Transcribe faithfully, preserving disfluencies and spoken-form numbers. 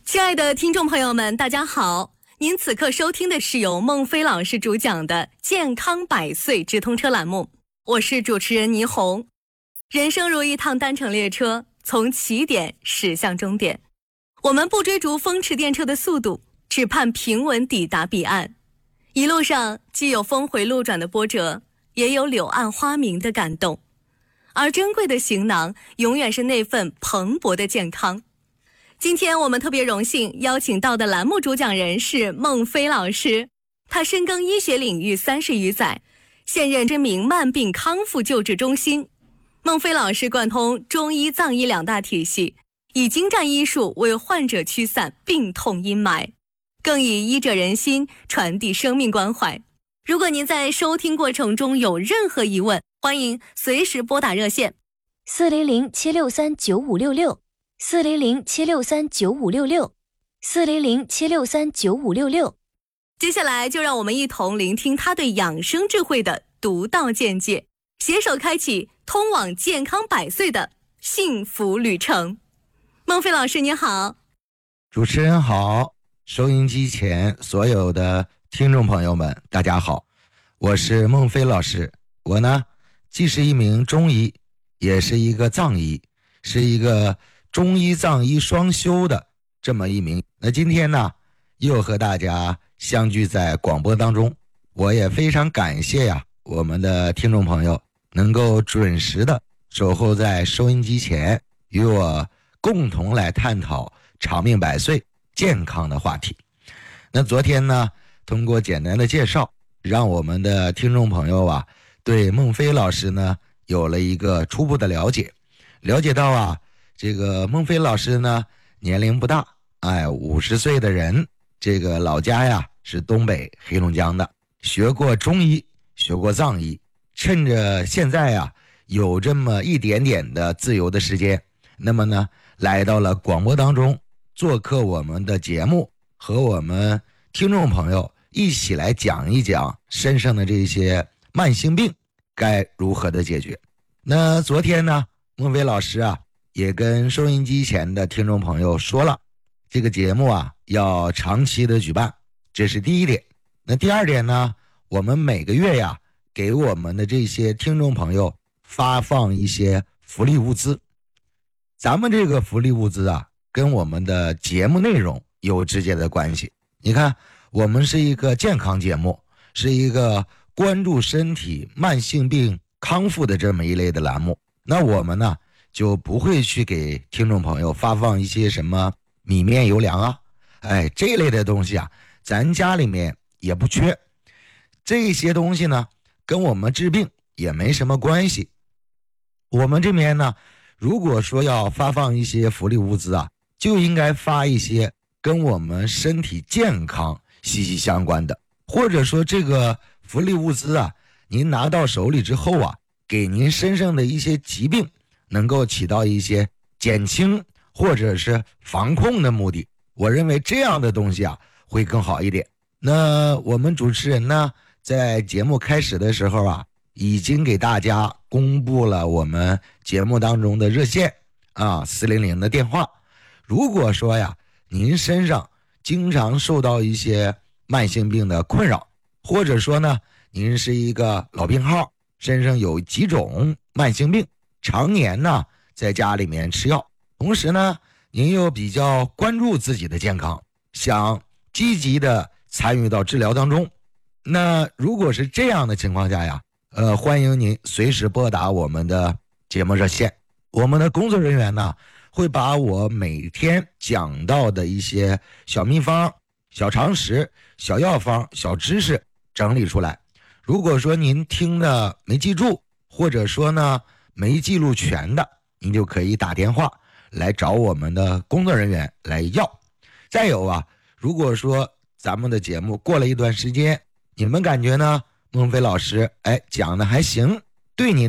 亲爱的听众朋友们，大家好，您此刻收听的是由孟非老师主讲的健康百岁直通车栏目，我是主持人倪虹。人生如一趟单程列车，从起点驶向终点，我们不追逐风驰电掣的速度，只盼平稳抵达彼岸。一路上既有峰回路转的波折，也有柳暗花明的感动，而珍贵的行囊永远是那份蓬勃的健康。今天我们特别荣幸邀请到的栏目主讲人是孟非老师，他深耕医学领域三十余载，现任知名慢病康复救治中心。孟非老师贯通中医藏医两大体系，以精湛医术为患者驱散病痛阴霾，更以医者仁心传递生命关怀。如果您在收听过程中有任何疑问，欢迎随时拨打热线四零零七六三九五六六四零零七六三九五六六四零零七六三九五六六。 接下来就让我们一同聆听他对养生智慧的独到见解，携手开启通往健康百岁的幸福旅程。孟非老师你好。 主持人好，收音机前所有的听众朋友们大家好，我是孟非老师。我呢既是一名中医，也是一个藏医，是一个中医藏医双修的这么一名。那今天呢又和大家相聚在广播当中，我也非常感谢呀我们的听众朋友能够准时的守候在收音机前，与我共同来探讨长命百岁健康的话题。那昨天呢通过简单的介绍，让我们的听众朋友啊对孟非老师呢有了一个初步的了解，了解到啊这个孟非老师呢年龄不大，哎，五十岁的人，这个老家呀是东北黑龙江的，学过中医，学过藏医，趁着现在呀有这么一点点的自由的时间，那么呢来到了广播当中做客我们的节目，和我们听众朋友一起来讲一讲身上的这些慢性病该如何的解决。那昨天呢孟非老师啊也跟收音机前的听众朋友说了，这个节目啊要长期的举办，这是第一点。那第二点呢，我们每个月呀给我们的这些听众朋友发放一些福利物资。咱们这个福利物资啊跟我们的节目内容有直接的关系。你看我们是一个健康节目，是一个关注身体慢性病康复的这么一类的栏目，那我们呢就不会去给听众朋友发放一些什么米面油粮啊，哎，这类的东西啊咱家里面也不缺，这些东西呢跟我们治病也没什么关系。我们这边呢如果说要发放一些福利物资啊，就应该发一些跟我们身体健康息息相关的，或者说这个福利物资啊您拿到手里之后啊，给您身上的一些疾病能够起到一些减轻或者是防控的目的，我认为这样的东西啊会更好一点。那我们主持人呢在节目开始的时候啊已经给大家公布了我们节目当中的热线啊四零零的电话。如果说呀您身上经常受到一些慢性病的困扰，或者说呢您是一个老病号，身上有几种慢性病，常年呢在家里面吃药，同时呢您又比较关注自己的健康，想积极的参与到治疗当中，那如果是这样的情况下呀呃，欢迎您随时拨打我们的节目热线，我们的工作人员呢会把我每天讲到的一些小秘方、小常识、小药方、小知识整理出来。如果说您听的没记住，或者说呢没记录全的，您就可以打电话来找我们的工作人员来要。再有啊，如果说咱们的节目过了一段时间，你们感觉呢孟非老师哎讲的还行，对您